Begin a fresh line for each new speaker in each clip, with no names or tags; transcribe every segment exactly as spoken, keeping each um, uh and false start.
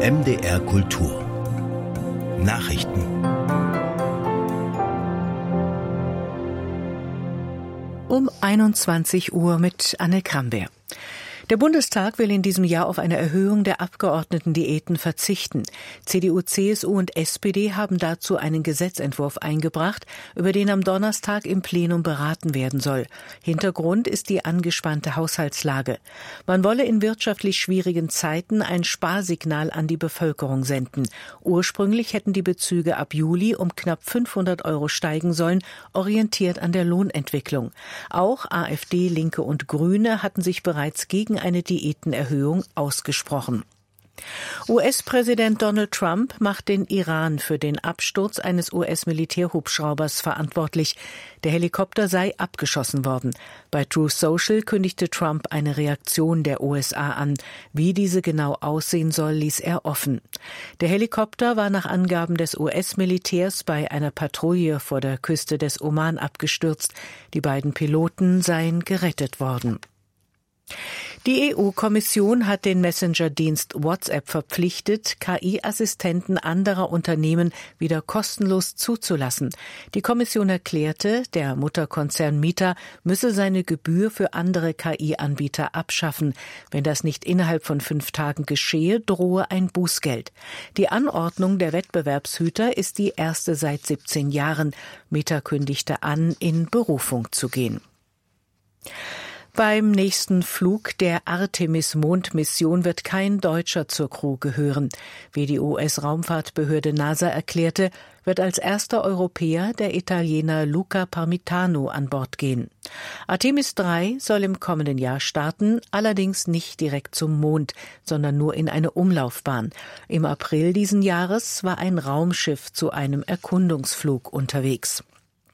M D R Kultur Nachrichten.
Um einundzwanzig Uhr mit Anne Kramberg. Der Bundestag will in diesem Jahr auf eine Erhöhung der Abgeordnetendiäten verzichten. C D U, C S U und S P D haben dazu einen Gesetzentwurf eingebracht, über den am Donnerstag im Plenum beraten werden soll. Hintergrund ist die angespannte Haushaltslage. Man wolle in wirtschaftlich schwierigen Zeiten ein Sparsignal an die Bevölkerung senden. Ursprünglich hätten die Bezüge ab Juli um knapp fünfhundert Euro steigen sollen, orientiert an der Lohnentwicklung. Auch AfD, Linke und Grüne hatten sich bereits gegen eine Diätenerhöhung ausgesprochen. U S-Präsident Donald Trump macht den Iran für den Absturz eines U S-Militärhubschraubers verantwortlich. Der Helikopter sei abgeschossen worden. Bei Truth Social kündigte Trump eine Reaktion der U S A an. Wie diese genau aussehen soll, ließ er offen. Der Helikopter war nach Angaben des U S-Militärs bei einer Patrouille vor der Küste des Oman abgestürzt. Die beiden Piloten seien gerettet worden. Die E U-Kommission hat den Messenger-Dienst WhatsApp verpflichtet, K I-Assistenten anderer Unternehmen wieder kostenlos zuzulassen. Die Kommission erklärte, der Mutterkonzern Meta müsse seine Gebühr für andere K I-Anbieter abschaffen. Wenn das nicht innerhalb von fünf Tagen geschehe, drohe ein Bußgeld. Die Anordnung der Wettbewerbshüter ist die erste seit siebzehn Jahren. Meta kündigte an, in Berufung zu gehen. Beim nächsten Flug der Artemis-Mondmission wird kein Deutscher zur Crew gehören. Wie die U S-Raumfahrtbehörde NASA erklärte, wird als erster Europäer der Italiener Luca Parmitano an Bord gehen. Artemis drei soll im kommenden Jahr starten, allerdings nicht direkt zum Mond, sondern nur in eine Umlaufbahn. Im April diesen Jahres war ein Raumschiff zu einem Erkundungsflug unterwegs.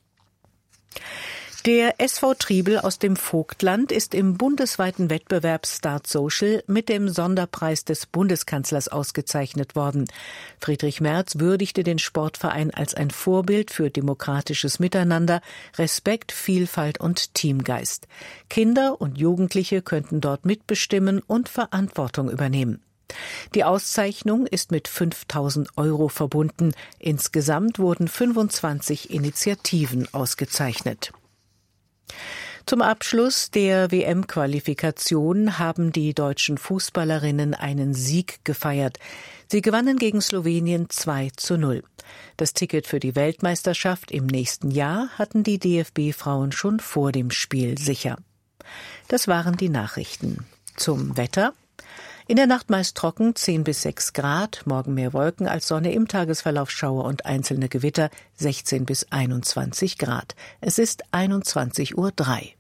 Der S V Triebel aus dem Vogtland ist im bundesweiten Wettbewerb Start Social mit dem Sonderpreis des Bundeskanzlers ausgezeichnet worden. Friedrich Merz würdigte den Sportverein als ein Vorbild für demokratisches Miteinander, Respekt, Vielfalt und Teamgeist. Kinder und Jugendliche könnten dort mitbestimmen und Verantwortung übernehmen. Die Auszeichnung ist mit fünftausend Euro verbunden. Insgesamt wurden fünfundzwanzig Initiativen ausgezeichnet. Zum Abschluss der W M-Qualifikation haben die deutschen Fußballerinnen einen Sieg gefeiert. Sie gewannen gegen Slowenien zwei zu null. Das Ticket für die Weltmeisterschaft im nächsten Jahr hatten die D F B-Frauen schon vor dem Spiel sicher. Das waren die Nachrichten. Zum Wetter. In der Nacht meist trocken, zehn bis sechs Grad, morgen mehr Wolken als Sonne, im Tagesverlauf Schauer und einzelne Gewitter, sechzehn bis einundzwanzig Grad. Es ist einundzwanzig Uhr drei.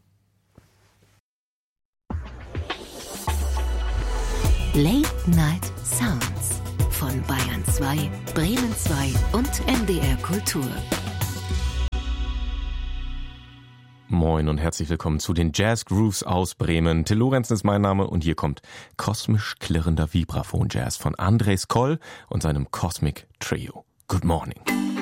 Late Night Sounds von Bayern zwei, Bremen zwei und M D R Kultur.
Moin und herzlich willkommen zu den Jazz Grooves aus Bremen. Till Lorenzen ist mein Name und hier kommt kosmisch klirrender Vibraphon-Jazz von Andres Koll und seinem Cosmic Trio. Good morning.